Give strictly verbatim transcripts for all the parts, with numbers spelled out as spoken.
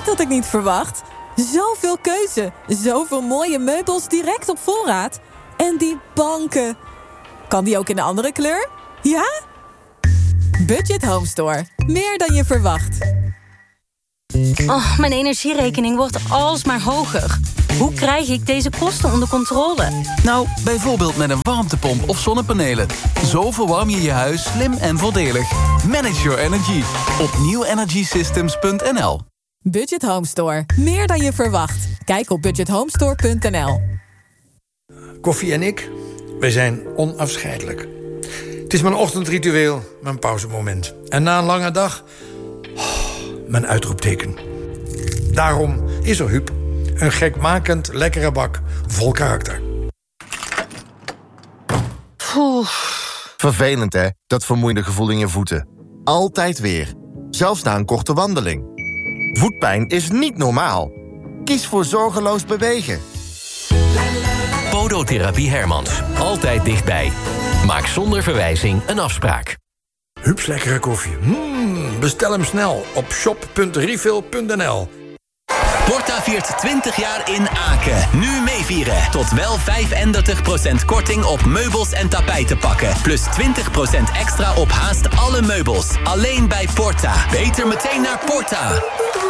Dit had ik niet verwacht. Zoveel keuze, zoveel mooie meubels direct op voorraad. En die banken. Kan die ook in een andere kleur? Ja? Budget Home Store. Meer dan je verwacht. Oh, mijn energierekening wordt alsmaar hoger. Hoe krijg ik deze kosten onder controle? Nou, bijvoorbeeld met een warmtepomp of zonnepanelen. Zo verwarm je je huis slim en voordelig. Manage your energy op nieuw energy systems punt n l. Budget Home Store. Meer dan je verwacht. Kijk op budget home store punt n l. Koffie en ik, wij zijn onafscheidelijk. Het is mijn ochtendritueel, mijn pauzemoment. En na een lange dag, oh, mijn uitroepteken. Daarom is er Huub. Een gekmakend lekkere bak vol karakter. Oeh. Vervelend, hè? Dat vermoeiende gevoel in je voeten. Altijd weer. Zelfs na een korte wandeling. Voetpijn is niet normaal. Kies voor zorgeloos bewegen. Podotherapie Hermans. Altijd dichtbij. Maak zonder verwijzing een afspraak. Huubs lekkere koffie. Mm, bestel hem snel op shop punt refill punt n l. Porta viert twintig jaar in Aken. Nu meevieren. Tot wel vijfendertig procent korting op meubels en tapijtenpakken. Plus twintig procent extra op haast alle meubels. Alleen bij Porta. Beter meteen naar Porta.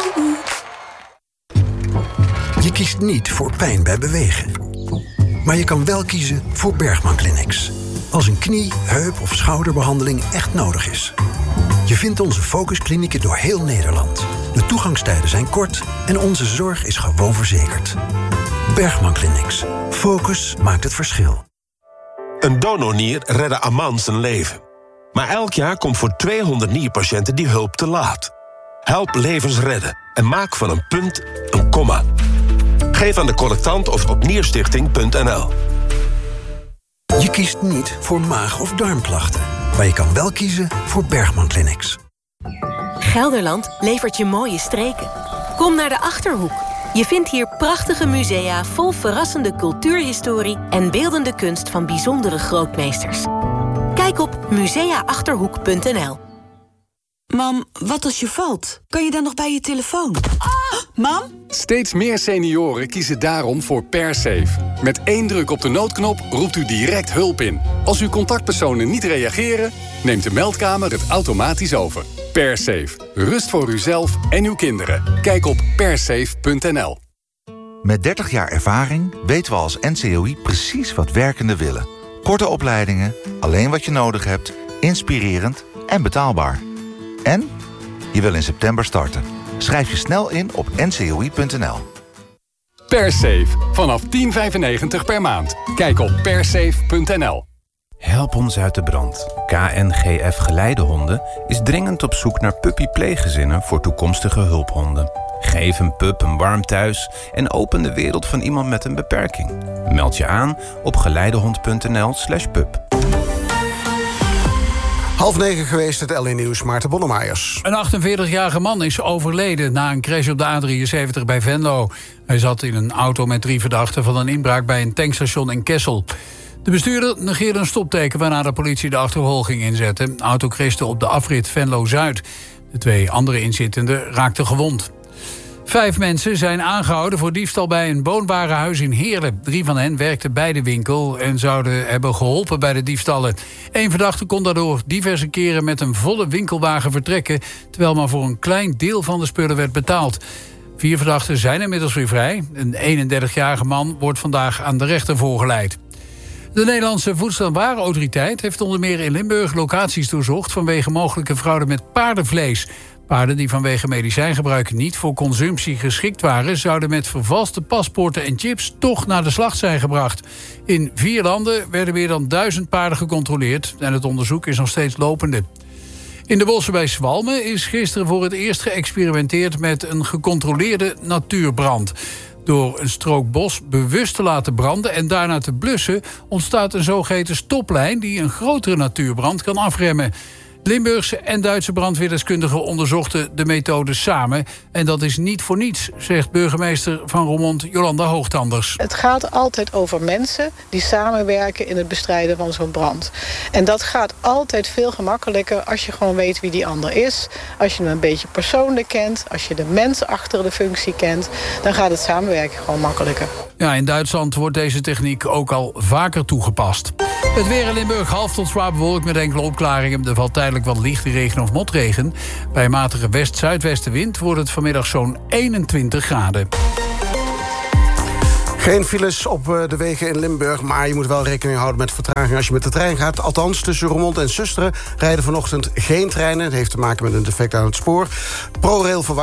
Je kiest niet voor pijn bij bewegen. Maar je kan wel kiezen voor Bergman Clinics. Als een knie, heup of schouderbehandeling echt nodig is. Je vindt onze focusklinieken door heel Nederland. De toegangstijden zijn kort en onze zorg is gewoon verzekerd. Bergman Clinics. Focus maakt het verschil. Een donornier redde Aman zijn leven. Maar elk jaar komt voor tweehonderd nierpatiënten die hulp te laat. Help levens redden en maak van een punt een komma. Geef aan de collectant of op nierstichting punt n l. Je kiest niet voor maag- of darmklachten. Maar je kan wel kiezen voor Bergman Clinics. Gelderland levert je mooie streken. Kom naar de Achterhoek. Je vindt hier prachtige musea vol verrassende cultuurhistorie en beeldende kunst van bijzondere grootmeesters. Kijk op musea achterhoek punt n l. Mam, wat als je valt? Kan je dan nog bij je telefoon? Ah, mam? Steeds meer senioren kiezen daarom voor PerSafe. Met één druk op de noodknop roept u direct hulp in. Als uw contactpersonen niet reageren, neemt de meldkamer het automatisch over. PerSafe. Rust voor uzelf en uw kinderen. Kijk op persafe punt n l. Met dertig jaar ervaring weten we als N C O I precies wat werkenden willen. Korte opleidingen, alleen wat je nodig hebt, inspirerend en betaalbaar. En je wil in september starten. Schrijf je snel in op n c o i punt n l. PerSafe. Vanaf tien vijfennegentig per maand. Kijk op persafe punt n l. Help ons uit de brand. K N G F Geleidehonden is dringend op zoek naar puppypleeggezinnen voor toekomstige hulphonden. Geef een pup een warm thuis en open de wereld van iemand met een beperking. Meld je aan op geleidehond punt n l slash pup. Half negen geweest, het L A Nieuws, Maarten Bonnemajers. Een achtenveertigjarige man is overleden na een crash op de A drieënzeventig bij Venlo. Hij zat in een auto met drie verdachten van een inbraak bij een tankstation in Kessel. De bestuurder negeerde een stopteken waarna de politie de achtervolging inzette. De auto crashte op de afrit Venlo-Zuid. De twee andere inzittenden raakten gewond. Vijf mensen zijn aangehouden voor diefstal bij een woonwarenhuis in Heerlen. Drie van hen werkten bij de winkel en zouden hebben geholpen bij de diefstallen. Eén verdachte kon daardoor diverse keren met een volle winkelwagen vertrekken, terwijl maar voor een klein deel van de spullen werd betaald. Vier verdachten zijn inmiddels weer vrij. Een eenendertigjarige man wordt vandaag aan de rechter voorgeleid. De Nederlandse Voedsel- en Warenautoriteit heeft onder meer in Limburg locaties doorzocht vanwege mogelijke fraude met paardenvlees. Paarden die vanwege medicijngebruik niet voor consumptie geschikt waren, zouden met vervalste paspoorten en chips toch naar de slacht zijn gebracht. In vier landen werden meer dan duizend paarden gecontroleerd en het onderzoek is nog steeds lopende. In de bossen bij Zwalmen is gisteren voor het eerst geëxperimenteerd met een gecontroleerde natuurbrand. Door een strook bos bewust te laten branden en daarna te blussen, ontstaat een zogeheten stoplijn die een grotere natuurbrand kan afremmen. Limburgse en Duitse brandweerdeskundigen onderzochten de methode samen. En dat is niet voor niets, zegt burgemeester van Roermond Jolanda Hoogtanders. Het gaat altijd over mensen die samenwerken in het bestrijden van zo'n brand. En dat gaat altijd veel gemakkelijker als je gewoon weet wie die ander is. Als je hem een beetje persoonlijk kent, als je de mens achter de functie kent, dan gaat het samenwerken gewoon makkelijker. Ja, in Duitsland wordt deze techniek ook al vaker toegepast. Het weer in Limburg half tot zwaar bewolkt met enkele opklaringen. Er valt tijdelijk wat lichte regen of motregen. Bij een matige west-zuidwestenwind wordt het vanmiddag zo'n eenentwintig graden. Geen files op de wegen in Limburg, maar je moet wel rekening houden met vertraging als je met de trein gaat. Althans, tussen Roermond en Susteren rijden vanochtend geen treinen. Het heeft te maken met een defect aan het spoor. ProRail verwacht